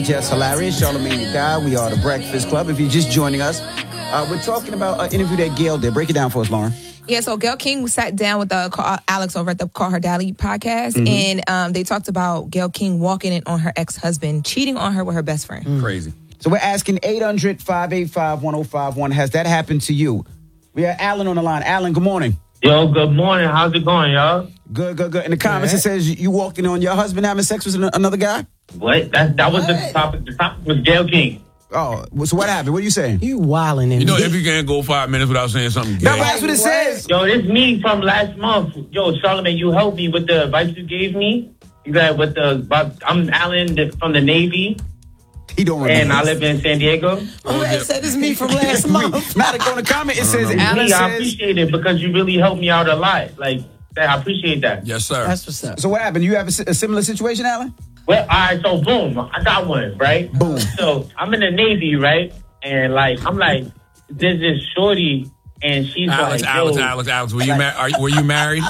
Just Hilarious, Charlamagne the Guy. We are the Breakfast Club. If you're just joining us, we're talking about an interview that Gayle did. Break it down for us, Lauren. Yeah, so Gayle King sat down with Alex over at the Call Her Daddy podcast, and they talked about Gayle King walking in on her ex-husband, cheating on her with her best friend. Crazy. So we're asking 800-585-1051. Has that happened to you? We have Alan on the line. Alan, good morning. Yo, good morning. How's it going, y'all? Good. In the comments, it says you walked in on your husband having sex with another guy? What? That was the topic. The topic was Gayle King. Oh, so what happened? What are you saying? You wilding in. You know, if you can't go 5 minutes without saying something gay. No, that's what it says. Yo, this me from last month. Yo, Charlamagne, you helped me with the advice you gave me. You got I'm Alan from the Navy. He don't remember. And I live in San Diego. That said it's me from last month. Not going to comment. It says Alan I appreciate it because you really helped me out a lot. Like, I appreciate that. Yes, sir. That's what's up. So what happened? You have a similar situation, Alan? Well, all right, so boom, I got one, right? Boom. So I'm in the Navy, right? And I'm like, there's this shorty, and she's Alex, were you married?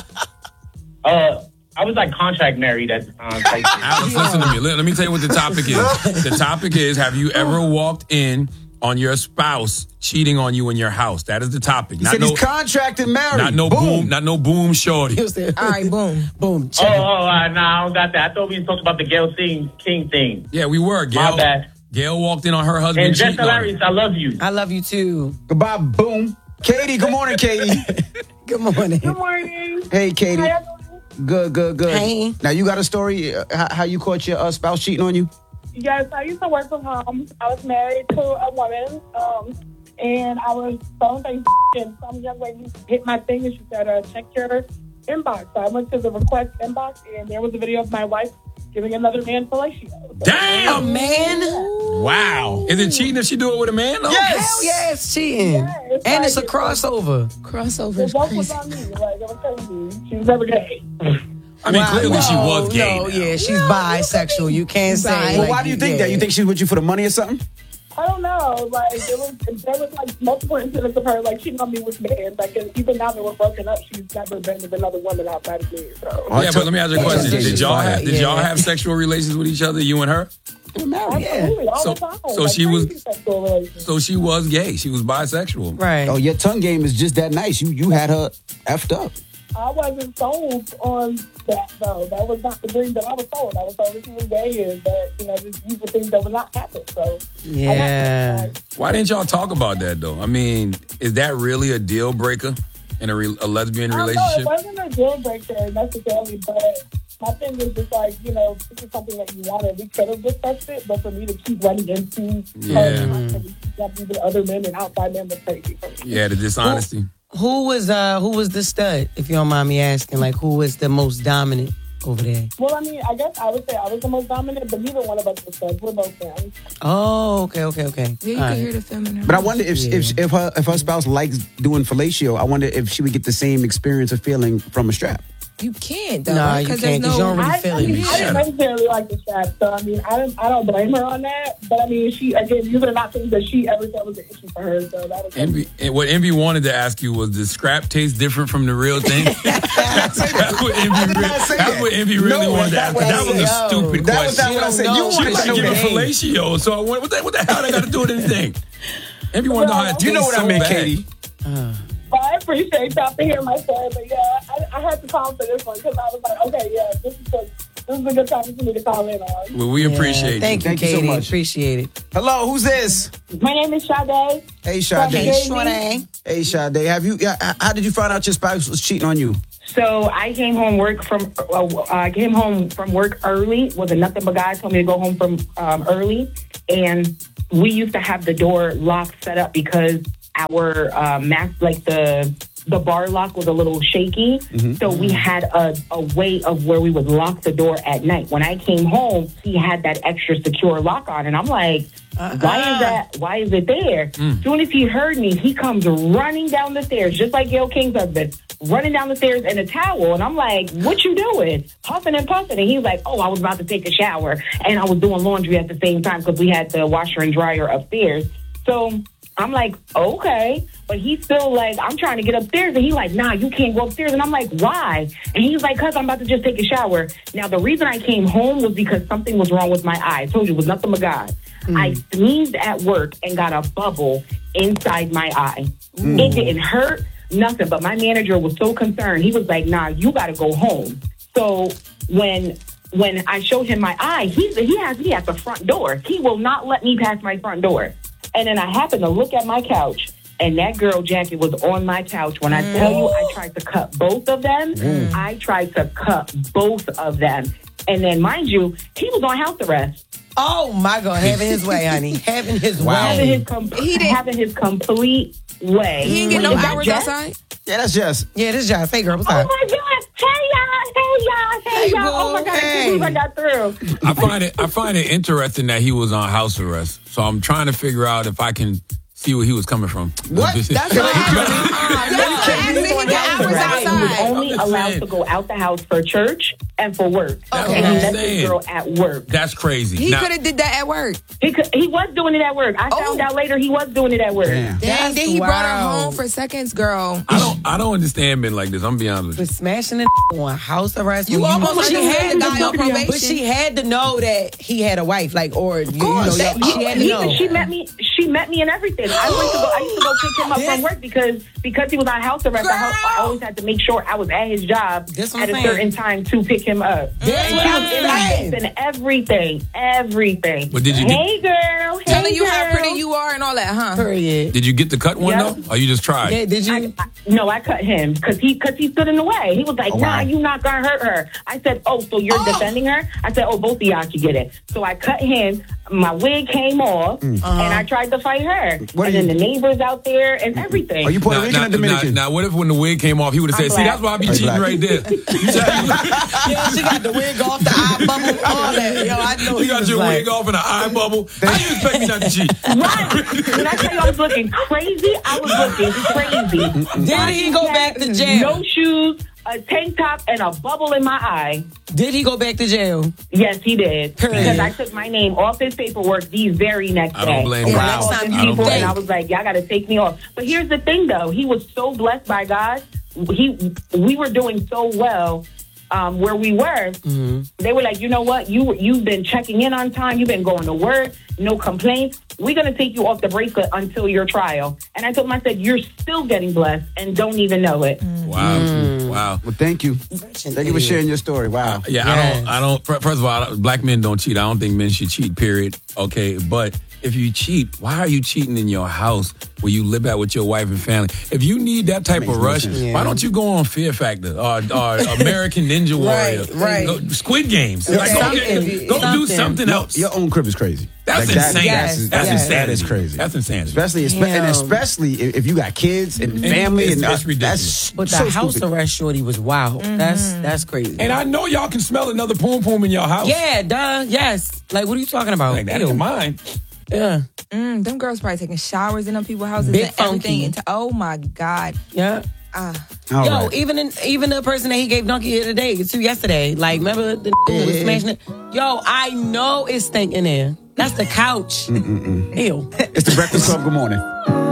I was like contract married at the time. Alex, listen to me. Let me tell you what the topic is. The topic is, have you ever walked in on your spouse cheating on you in your house? That is the topic. He said he's contracted married. Not no boom shorty. All right, boom. Boom. Nah, I don't got that. I thought we talked about the Gayle King thing. Yeah, we were. My bad. Gayle walked in on her husband And cheating Just Hilarious, I love you. I love you too. Goodbye, boom. Katie, good morning, Katie. Good morning. Good morning. Hey, Katie. Good. Hey. Now, you got a story how you caught your spouse cheating on you? Yes, I used to work from home. I was married to a woman, and I was phone things, and some young lady hit my thing, and she said, check your inbox. So I went to the request inbox, and there was a video of my wife giving another man fellatio. So, Damn, man. Wow. Is it cheating if she do it with a man, though? Yes. Hell yeah, it's cheating. Yeah, And it's a crossover. Crossover The is joke was crazy. on me. Like, it was crazy. She was never gay. I mean, clearly she was gay. No, yeah, she's bisexual. You can't say. Well, why do you think that? You think she was with you for the money or something? I don't know. Like, there was like multiple incidents of her like cheating on me with men. Like, and even now that we're broken up, she's never been with another woman outside of me. So. Yeah, but let me ask you a question. Did y'all have sexual relations with each other, you and her? Absolutely, all the time. So Like, she was- crazy sexual relations. So she was gay. She was bisexual. Right. Oh, your tongue game is just that nice. You had her effed up. I wasn't sold on that, though. That was not the dream that I was sold. I was told that she was gay and that, these were things that would not happen. So, Yeah. Why didn't y'all talk about that, though? I mean, is that really a deal breaker in a lesbian I don't know, relationship? it wasn't a deal breaker necessarily, but my thing is just like, this is something that you wanted. We could have discussed it, but for me to keep running into jumping with other men and outside men was crazy for me. Yeah, the dishonesty. Who was the stud, if you don't mind me asking? Like, who was the most dominant over there? Well, I mean, I guess I would say I was the most dominant, but neither one of us was studs. We're both friends. Oh, okay. Yeah, you can hear the feminine. But I wonder if her spouse likes doing fellatio, I wonder if she would get the same experience or feeling from a strap. You can't, though. Nah, right? you 'Cause can't, 'cause there's you don't really I feel it. didn't necessarily like the strap, so I mean, I don't blame her on that. But I mean, these are not things that she ever said was an issue for her. So that was What Envy wanted to ask you was, does scrap taste different from the real thing? That's what Envy really wanted to ask. That was a stupid That was question. not what I said. No, You She wanted was to know giving that. fellatio, so what the hell I got to do with anything? Envy wanted to know how it tastes. You know what I so mean, bad. Katie. But I appreciate y'all for hearing my story. But yeah, I had to call for this one because I was like, okay, yeah, this is a good time for me to call in on. Well, we appreciate you. Thank you, Thank you so Katie. much. Appreciate it. Hello, who's this? My name is Sade. Hey, Sade. Hey, Hey, Sade. How did you find out your spouse was cheating on you? So I came home from work early. Wasn't nothing but God told me to go home from early, and we used to have the door lock set up because our the bar lock was a little shaky. So we had a way of where we would lock the door at night. When I came home, he had that extra secure lock on, and I'm like, why is it there? Soon as he heard me, he comes running down the stairs, just like Gayle King's husband, running down the stairs in a towel. And I'm like, what you doing? Huffing and puffing. And he's like, oh, I was about to take a shower. And I was doing laundry at the same time because we had the washer and dryer upstairs. So I'm like, okay. But he's still like, I'm trying to get upstairs. And he's like, nah, you can't go upstairs. And I'm like, why? And he's like, cause I'm about to just take a shower. Now, the reason I came home was because something was wrong with my eye. I told you it was nothing but God. I sneezed at work and got a bubble inside my eye. It didn't hurt, nothing. But my manager was so concerned. He was like, nah, you got to go home. So when I showed him my eye, he has me at the front door. He will not let me pass my front door. And then I happened to look at my couch, and that girl jacket was on my couch. When I tell you I tried to cut both of them, I tried to cut both of them. And then, mind you, he was on house arrest. Oh, my God. Having his way, honey. Having his way. Having his complete way. He didn't get no hours outside? Yeah, that's Jess. Yeah, this is Jess. Hey, girl, what's Oh up? my God! Hey y'all! Oh my God! I can't believe I got through. I find it interesting that he was on house arrest. So I'm trying to figure out if I can see where he was coming from. What? That's what He was only allowed to go out the house for church and for work. That's And what he I'm left this saying. girl at work. That's crazy. He Now- could have did that at work. He was doing it at work. I found out later he was doing it at work. Damn. Dang, then he brought her wild. home for seconds, girl. I don't understand men like this. I'm gonna be honest with you. But smashing the on house arrest. You when almost she had had the guy to on know, probation. but she had to know that he had a wife, like, or you know, course. she had to know. She met me and everything. I used to go pick him up from work because he was on house arrest. I always had to make sure I was at his job That's what at I'm a saying. certain time to pick him up. That's And what she I'm was in my saying. face and everything. But did you Hey girl, hey Telling you how girl. pretty you are and all that, huh? Period. Did you get the cut one Yeah. though? Or you just tried? Yeah, did you? No, I cut him because he stood in the way. He was like, Oh, nah, wow. you not gonna hurt her. I said, oh, so you're defending her? I said, oh, both of y'all can get it. So I cut him. My wig came off, and I tried to fight her. What And are then you- the neighbors out there and everything. Are you Puerto Rican or Dominican? Now, what if when the wig came off, he would have said, I'm "See, black. that's why I be Are you cheating black? right there." Yeah, she got the wig off, the eye bubble, all that. Yo, I know You got was your like, wig off and an eye bubble. How you expect me not to cheat? Right. When I tell you I was looking crazy, I was looking crazy. Did he go back to jail? No shoes, a tank top, and a bubble in my eye. Did he go back to jail? Yes, he did. Period. Because I took my name off his paperwork the very next day. I don't blame And you. I Wow. called Next his time you people think. and I was like, y'all got to take me off. But here's the thing, though. He was so blessed by God. We were doing so well. Where we were, they were like, you know what? You've been checking in on time. You've been going to work. No complaints. We're going to take you off the bracelet until your trial. And I told him, I said, you're still getting blessed and don't even know it. Wow. Well, thank you. Thank you for sharing your story. Wow. Yeah, I don't. First of all, black men don't cheat. I don't think men should cheat. Period. Okay, but if you cheat, why are you cheating in your house where you live out with your wife and family? If you need that type of rush, why don't you go on Fear Factor or American Ninja Warrior? right. Go- Squid Games. Like, go do something else. Your own crib is crazy. That's Like, insane. Yes. That's Yes. insanity. That is crazy. That's insanity. Especially if you got kids and family. It's- and it's ridiculous. That's But the so house stupid. arrest shorty was wild. That's crazy. And I know y'all can smell another poom poom in your house. Yeah, duh, yes. Like, what are you talking about? Like that Ew. ain't mine. Yeah, Them girls probably taking showers in them people's houses Big and everything. funky. Oh my God. yeah. All Yo, right. even the person that he gave donkey here today, too, yesterday. Like, remember the who was smashing it? Yo, I know it's stinking there. That's the couch. Ew. It's the Breakfast Club. Good morning.